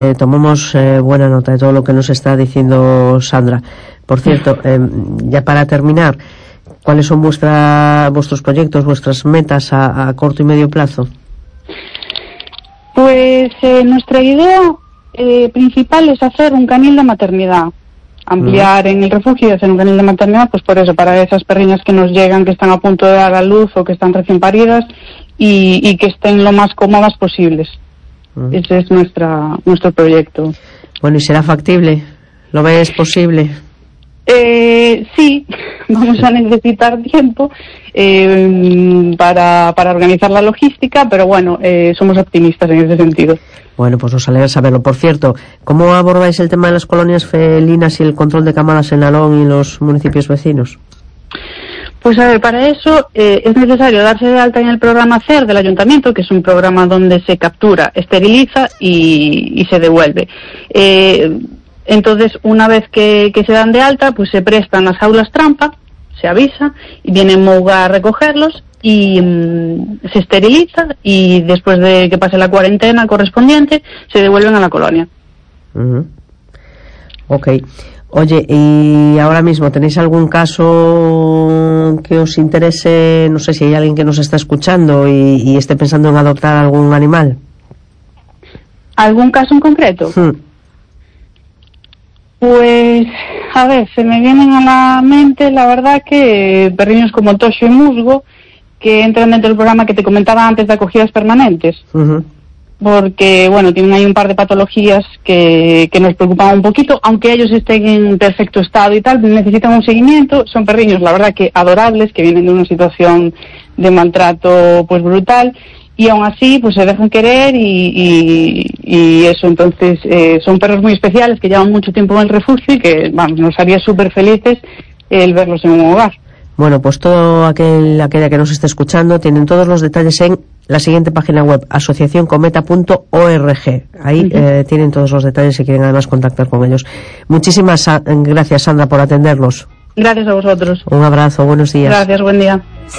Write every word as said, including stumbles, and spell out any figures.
Eh, tomamos eh, buena nota de todo lo que nos está diciendo Sandra. Por cierto, eh, ya para terminar, ¿cuáles son vuestra, vuestros proyectos, vuestras metas a, a corto y medio plazo? Pues eh, nuestra idea eh, principal es hacer un canil de maternidad, ampliar uh-huh. en el refugio y hacer un canil de maternidad, pues por eso, para esas perriñas que nos llegan, que están a punto de dar a luz o que están recién paridas y, y que estén lo más cómodas posibles. Uh-huh. Ese es nuestra nuestro proyecto. Bueno, ¿y será factible? ¿Lo ves posible? Eh, sí, vamos a necesitar tiempo eh, para, para organizar la logística, pero bueno, eh, somos optimistas en ese sentido. Bueno, pues nos alegra saberlo. Por cierto, ¿cómo abordáis el tema de las colonias felinas y el control de camadas en Nalón y los municipios vecinos? Pues a ver, para eso eh, es necesario darse de alta en el programa C E R del Ayuntamiento, que es un programa donde se captura, esteriliza y, y se devuelve. Eh, entonces, una vez que, que se dan de alta, pues se prestan las aulas trampa, se avisa, y viene Mouga a recogerlos y mmm, se esteriliza y después de que pase la cuarentena correspondiente, se devuelven a la colonia. Uh-huh. Ok. Oye, ¿y ahora mismo tenéis algún caso que os interese? No sé si hay alguien que nos está escuchando y, y esté pensando en adoptar algún animal. ¿Algún caso en concreto? Hmm. Pues, a ver, se me vienen a la mente, la verdad, que perriños como Toxo y Musgo, que entran dentro del programa que te comentaba antes de acogidas permanentes. Uh-huh. Porque, bueno, tienen ahí un par de patologías que, que nos preocupan un poquito, aunque ellos estén en perfecto estado y tal, necesitan un seguimiento. Son perriños, la verdad, que adorables, que vienen de una situación de maltrato, pues, brutal, y aún así, pues, se dejan querer y, y, y eso. Entonces, eh, son perros muy especiales que llevan mucho tiempo en el refugio y que, vamos, nos haría súper felices el verlos en un hogar. Bueno, pues todo aquel, aquella que nos esté escuchando, tienen todos los detalles en la siguiente página web, asociación cometa punto org. Ahí uh-huh. eh, tienen todos los detalles si quieren además contactar con ellos. Muchísimas gracias, Sandra, por atendernos. Gracias a vosotros. Un abrazo, buenos días. Gracias, buen día.